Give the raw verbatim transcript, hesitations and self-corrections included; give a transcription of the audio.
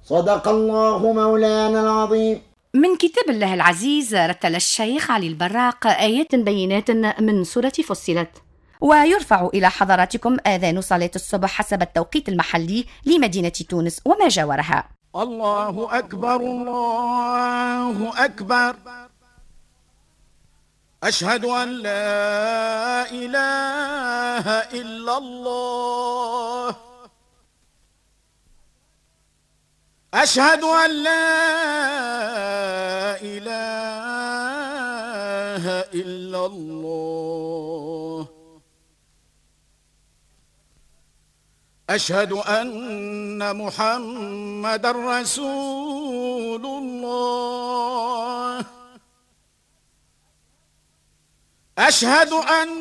صدق الله مولانا العظيم. من كتاب الله العزيز رتل الشيخ علي البراق آيات بينات من سورة فصلت. ويرفع إلى حضراتكم آذان صلاة الصبح حسب التوقيت المحلي لمدينة تونس وما جاورها. الله أكبر الله أكبر، أشهد أن لا إله إلا الله، أشهد أن لا إله إلا الله، أشهد أن محمدًا رسول الله، أشهد أن